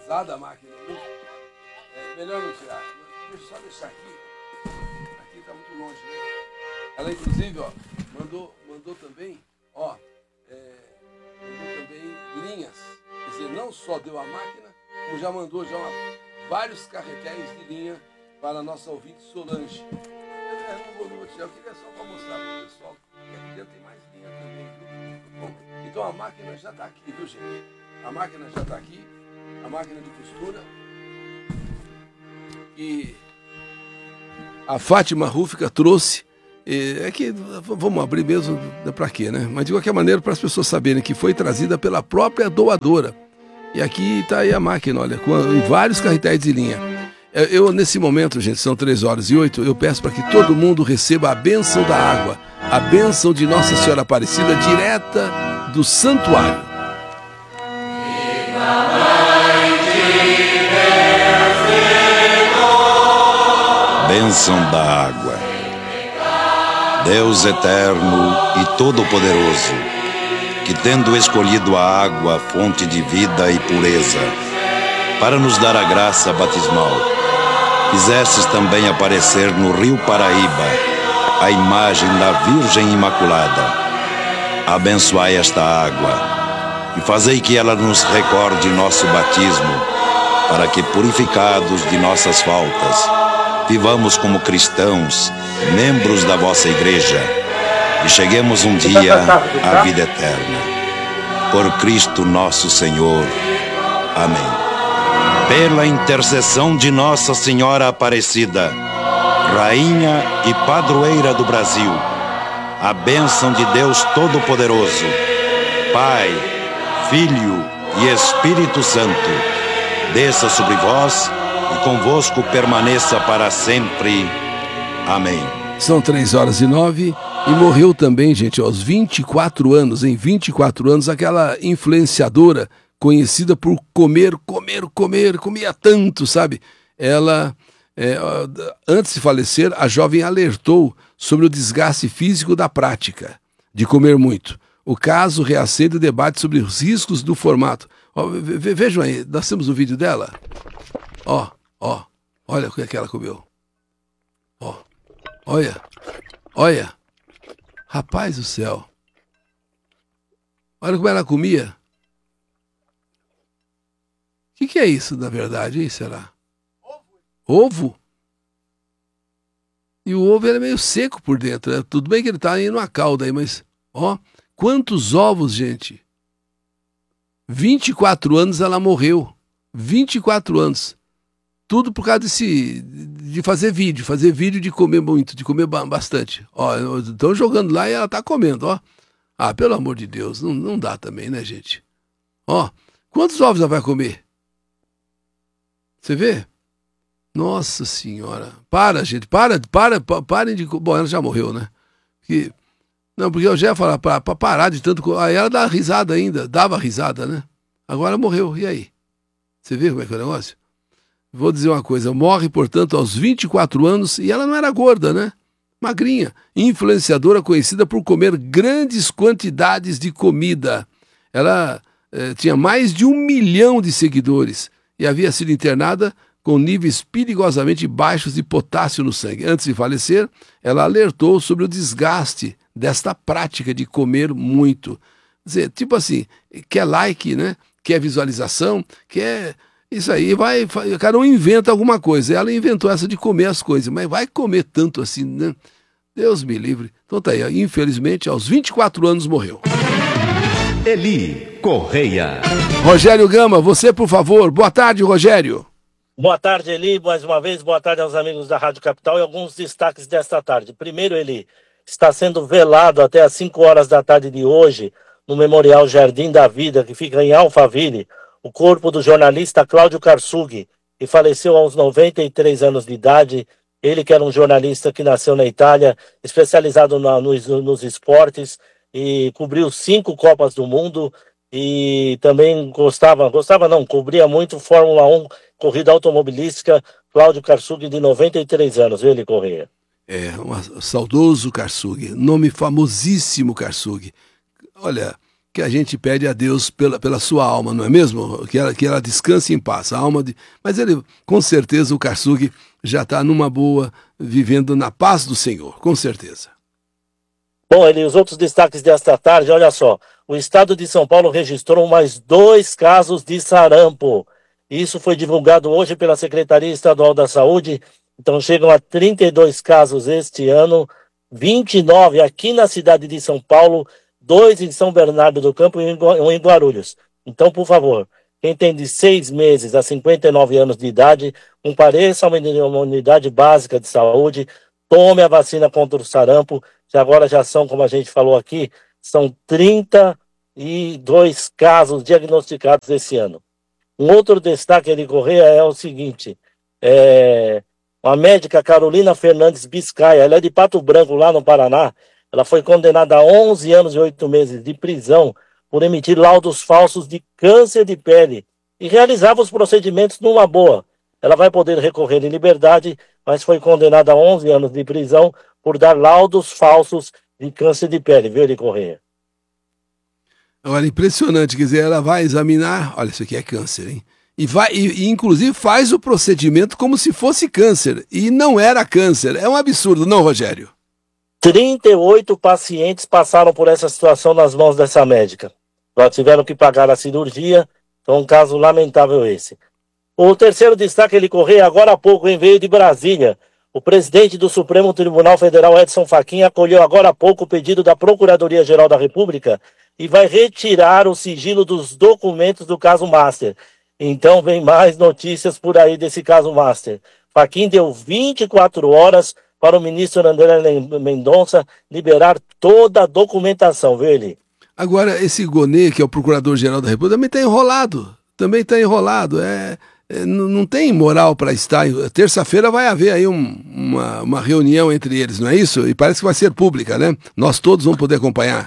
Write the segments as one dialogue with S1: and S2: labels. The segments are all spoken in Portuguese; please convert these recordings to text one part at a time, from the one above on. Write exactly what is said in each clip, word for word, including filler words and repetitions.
S1: pesada a máquina, muito. É, melhor não tirar. Deixa eu só deixar aqui. Aqui está muito longe, né? Ela, inclusive, ó, mandou, mandou também, ó, é, mandou também linhas. Quer dizer, não só deu a máquina, como já mandou já uma, vários carretéis de linha para a nossa ouvinte Solange. Eu não vou, não vou tirar, eu queria só para mostrar para o pessoal que aqui dentro tem mais linha também, viu? Bom, então a máquina já está aqui, viu, gente? A máquina já está aqui, a máquina de costura. E a Fátima Rúfica trouxe. É que vamos abrir mesmo, para quê, né? Mas de qualquer maneira, para as pessoas saberem que foi trazida pela própria doadora. E aqui está aí a máquina, olha, com vários carretéis de linha. Eu, nesse momento, gente, são três horas e oito, eu peço para que todo mundo receba a bênção da água, a bênção de Nossa Senhora Aparecida, direta do santuário.
S2: Bênção da água. Deus eterno e todo-poderoso, que tendo escolhido a água, fonte de vida e pureza, para nos dar a graça batismal, fizestes também aparecer no rio Paraíba a imagem da Virgem Imaculada. Abençoai esta água e fazei que ela nos recorde nosso batismo, para que, purificados de nossas faltas, vivamos como cristãos, membros da vossa igreja, e cheguemos um dia à vida eterna. Por Cristo nosso Senhor. Amém. Pela intercessão de Nossa Senhora Aparecida, Rainha e Padroeira do Brasil, a bênção de Deus Todo-Poderoso, Pai, Filho e Espírito Santo, desça sobre vós e convosco permaneça para sempre. Amém.
S1: São três horas e nove e morreu também, gente, aos vinte e quatro anos, em vinte e quatro anos, aquela influenciadora conhecida por comer, comer, comer, comia tanto, sabe? Ela, é, antes de falecer, a jovem alertou sobre o desgaste físico da prática de comer muito. O caso reacende o debate sobre os riscos do formato. Ó, ve, vejam aí, nós temos o vídeo dela. Ó, ó, olha o que ela comeu. Ó, olha, olha. Rapaz do céu. Olha como ela comia. O que, que é isso, na verdade, hein, será? Ovo. Ovo? E o ovo ele é meio seco por dentro, né? Tudo bem que ele tá aí numa calda aí, mas... Ó, quantos ovos, gente? vinte e quatro anos ela morreu. vinte e quatro anos. Tudo por causa desse, de fazer vídeo, fazer vídeo de comer muito, de comer bastante. Ó, estão jogando lá e ela tá comendo, ó. Ah, pelo amor de Deus, não, não dá também, né, gente? Ó, quantos ovos ela vai comer? Você vê? Nossa Senhora. Para, gente, para, para, para parem de... Bom, ela já morreu, né? Que... Não, porque eu já ia falar para parar de tanto... Aí ela dá risada ainda, dava risada, né? Agora morreu, e aí? Você vê como é que é o negócio? Vou dizer uma coisa, morre, portanto, aos vinte e quatro anos, e ela não era gorda, né? Magrinha, influenciadora conhecida por comer grandes quantidades de comida. Ela eh, tinha mais de um milhão de seguidores e havia sido internada com níveis perigosamente baixos de potássio no sangue. Antes de falecer, ela alertou sobre o desgaste desta prática de comer muito. Quer dizer, tipo assim, quer like, né? Quer visualização, quer... Isso aí, vai, cada um inventa alguma coisa. Ela inventou essa de comer as coisas, mas vai comer tanto assim, né? Deus me livre. Então tá aí, infelizmente, aos vinte e quatro anos morreu.
S3: Eli Correia.
S1: Rogério Gama, você, por favor. Boa tarde, Rogério.
S4: Boa tarde, Eli. Mais uma vez, boa tarde aos amigos da Rádio Capital e alguns destaques desta tarde. Primeiro, Eli, está sendo velado até às cinco horas da tarde de hoje, no Memorial Jardim da Vida, que fica em Alphaville, o corpo do jornalista Cláudio Karsug, que faleceu aos noventa e três anos de idade. Ele que era um jornalista que nasceu na Itália, especializado na, nos, nos esportes, e cobriu cinco Copas do Mundo, e também gostava, gostava não, cobria muito Fórmula um, corrida automobilística. Cláudio Karsug, de noventa e três anos, ele corria.
S1: É, um saudoso Karsug, nome famosíssimo Karsug. Olha... que a gente pede a Deus pela, pela sua alma, não é mesmo? Que ela, que ela descanse em paz, a alma de... Mas ele, com certeza, o Karsug já está numa boa, vivendo na paz do Senhor, com certeza.
S4: Bom, ele, os outros destaques desta tarde, olha só, o estado de São Paulo registrou mais dois casos de sarampo. Isso foi divulgado hoje pela Secretaria Estadual da Saúde, então chegam a trinta e dois casos este ano, vinte e nove aqui na cidade de São Paulo, dois em São Bernardo do Campo e um em Guarulhos. Então, por favor, quem tem de seis meses a cinquenta e nove anos de idade, compareça a uma unidade básica de saúde, tome a vacina contra o sarampo, que agora já são, como a gente falou aqui, são trinta e dois casos diagnosticados esse ano. Um outro destaque, Eli Correia, é o seguinte, é, a médica Carolina Fernandes Biscaia, ela é de Pato Branco, lá no Paraná. Ela foi condenada a onze anos e oito meses de prisão por emitir laudos falsos de câncer de pele e realizava os procedimentos numa boa. Ela vai poder recorrer em liberdade, mas foi condenada a onze anos de prisão por dar laudos falsos de câncer de pele, viu, Eli Correia?
S1: Olha, impressionante, quer dizer, ela vai examinar, olha, isso aqui é câncer, hein? E, vai, e, e inclusive faz o procedimento como se fosse câncer, e não era câncer. É um absurdo, não, Rogério?
S4: trinta e oito pacientes passaram por essa situação nas mãos dessa médica. Já tiveram que pagar a cirurgia, então um caso lamentável esse. O terceiro destaque, Eli Correia, agora há pouco, em veio de Brasília. O presidente do Supremo Tribunal Federal, Edson Fachin, acolheu agora há pouco o pedido da Procuradoria-Geral da República e vai retirar o sigilo dos documentos do caso Master. Então vem mais notícias por aí desse caso Master. Fachin deu vinte e quatro horas para o ministro André Mendonça liberar toda a documentação, viu, Eli?
S1: Agora, esse Gonê, que é o Procurador-Geral da República, também está enrolado. Também está enrolado. É, é, não tem moral para estar. Terça-feira vai haver aí um, uma, uma reunião entre eles, não é isso? E parece que vai ser pública, né? Nós todos vamos poder acompanhar.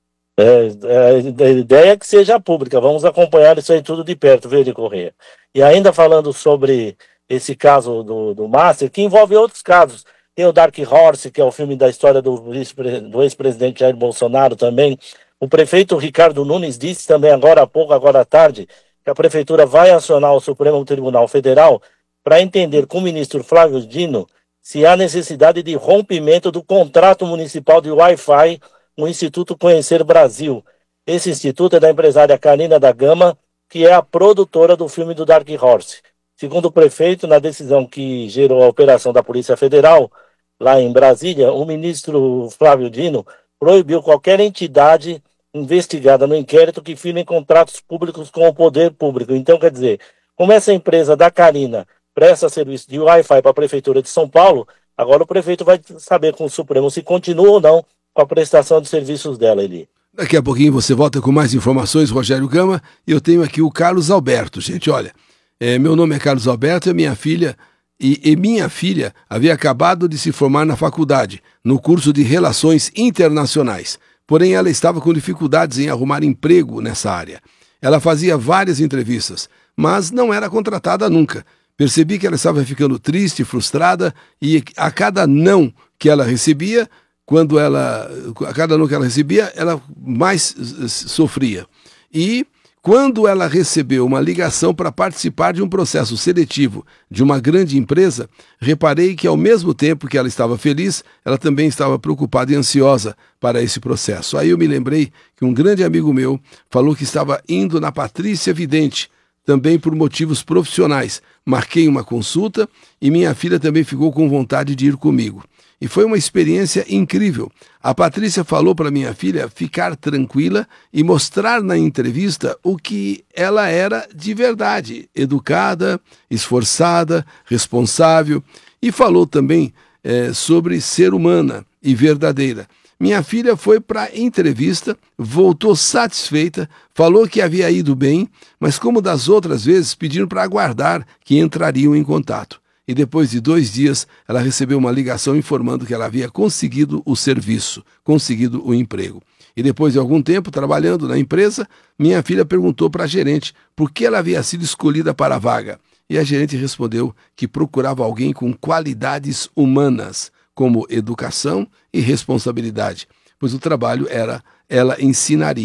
S4: É, é, a ideia é que seja pública. Vamos acompanhar isso aí tudo de perto, viu, Eli Correia? E ainda falando sobre esse caso do, do Master, que envolve outros casos. Tem o Dark Horse, que é o filme da história do, do ex-presidente Jair Bolsonaro também. O prefeito Ricardo Nunes disse também agora há pouco, agora à tarde, que a prefeitura vai acionar o Supremo Tribunal Federal para entender com o ministro Flávio Dino se há necessidade de rompimento do contrato municipal de Wi-Fi no Instituto Conhecer Brasil. Esse instituto é da empresária Karina da Gama, que é a produtora do filme do Dark Horse. Segundo o prefeito, na decisão que gerou a operação da Polícia Federal, lá em Brasília, o ministro Flávio Dino proibiu qualquer entidade investigada no inquérito que firme contratos públicos com o poder público. Então, quer dizer, como essa empresa da Karina presta serviço de Wi-Fi para a Prefeitura de São Paulo, agora o prefeito vai saber com o Supremo se continua ou não com a prestação de serviços dela, Eli.
S1: Daqui a pouquinho você volta com mais informações, Rogério Gama, e eu tenho aqui o Carlos Alberto. Gente, olha, é, meu nome é Carlos Alberto e a minha filha... E, e minha filha havia acabado de se formar na faculdade, no curso de Relações Internacionais. Porém, ela estava com dificuldades em arrumar emprego nessa área. Ela fazia várias entrevistas, mas não era contratada nunca. Percebi que ela estava ficando triste, frustrada, e a cada não que ela recebia, quando ela, a cada não que ela recebia, ela mais sofria. E quando ela recebeu uma ligação para participar de um processo seletivo de uma grande empresa, reparei que ao mesmo tempo que ela estava feliz, ela também estava preocupada e ansiosa para esse processo. Aí eu me lembrei que um grande amigo meu falou que estava indo na Patrícia Vidente, também por motivos profissionais. Marquei uma consulta e minha filha também ficou com vontade de ir comigo. E foi uma experiência incrível. A Patrícia falou para minha filha ficar tranquila e mostrar na entrevista o que ela era de verdade, educada, esforçada, responsável, e falou também é, sobre ser humana e verdadeira. Minha filha foi para a entrevista, voltou satisfeita, falou que havia ido bem, mas como das outras vezes, pediram para aguardar que entrariam em contato. E depois de dois dias, ela recebeu uma ligação informando que ela havia conseguido o serviço, conseguido o emprego. E depois de algum tempo, trabalhando na empresa, minha filha perguntou para a gerente por que ela havia sido escolhida para a vaga. E a gerente respondeu que procurava alguém com qualidades humanas, como educação e responsabilidade, pois o trabalho era ela ensinaria.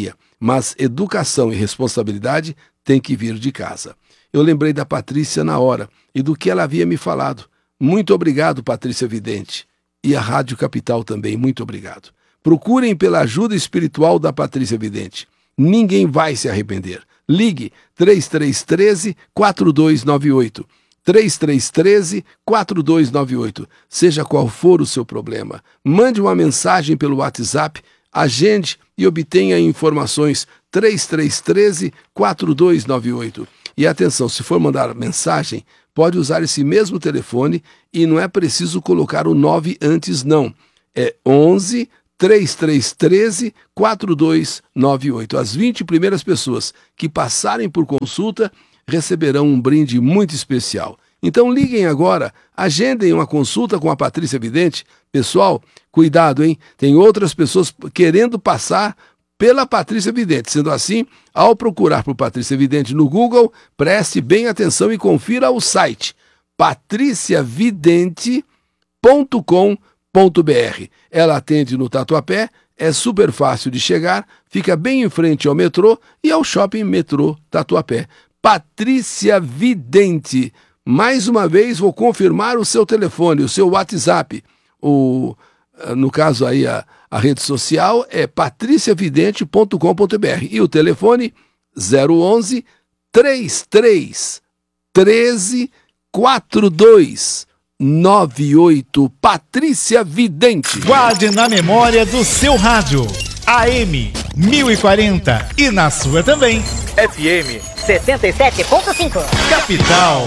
S1: mas educação e responsabilidade têm que vir de casa. Eu lembrei da Patrícia na hora e do que ela havia me falado. Muito obrigado, Patrícia Vidente. E a Rádio Capital também, muito obrigado. Procurem pela ajuda espiritual da Patrícia Vidente. Ninguém vai se arrepender. Ligue três três um três, quatro dois nove oito. três três um três, quatro dois nove oito. Seja qual for o seu problema, mande uma mensagem pelo WhatsApp, agende e obtenha informações três três um três, quatro dois nove oito. E atenção, se for mandar mensagem, pode usar esse mesmo telefone e não é preciso colocar o nove antes, não. É onze, três três um três, quatro dois nove oito. As vinte primeiras pessoas que passarem por consulta receberão um brinde muito especial. Então liguem agora, agendem uma consulta com a Patrícia Vidente. Pessoal, cuidado, hein? Tem outras pessoas querendo passar pela Patrícia Vidente. Sendo assim, ao procurar por Patrícia Vidente no Google, preste bem atenção e confira o site patricia vidente ponto com ponto b r. Ela atende no Tatuapé, é super fácil de chegar, fica bem em frente ao metrô e ao shopping Metrô Tatuapé. Patrícia Vidente. Mais uma vez vou confirmar o seu telefone, o seu WhatsApp. O, no caso aí a, a rede social é patricia vidente ponto com ponto b r e o telefone zero onze, três três um três, quatro dois nove oito. Patrícia Vidente.
S3: Guarde na memória do seu rádio. A M mil e quarenta e na sua também.
S5: F M sessenta e sete ponto cinco.
S3: Capital.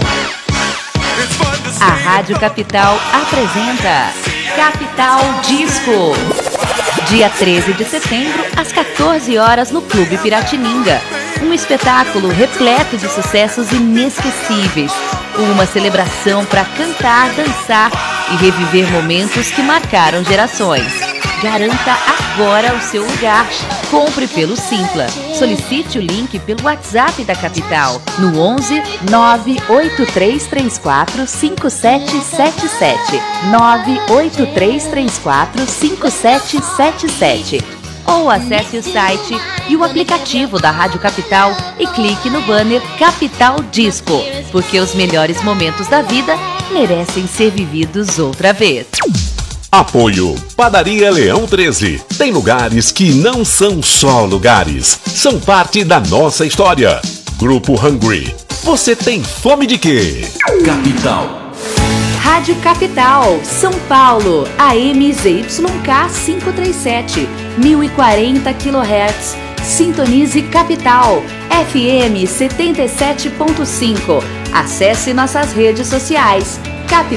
S6: A Rádio Capital apresenta Capital Disco. Dia treze de setembro, às quatorze horas, no Clube Piratininga. Um espetáculo repleto de sucessos inesquecíveis. Uma celebração para cantar, dançar e reviver momentos que marcaram gerações. Garanta agora o seu lugar. Compre pelo Simpla. Solicite o link pelo WhatsApp da Capital no onze, nove oito três três quatro, cinco sete sete sete. nove oito três três quatro, cinco sete sete sete. Ou acesse o site e o aplicativo da Rádio Capital e clique no banner Capital Disco, porque os melhores momentos da vida merecem ser vividos outra vez.
S3: Apoio Padaria Leão treze. Tem lugares que não são só lugares, são parte da nossa história. Grupo Hungry. Você tem fome de quê? Capital.
S6: Rádio Capital, São Paulo, A M Z Y K quinhentos e trinta e sete, mil e quarenta quilohertz. Sintonize Capital, F M setenta e sete ponto cinco. Acesse nossas redes sociais. Capital.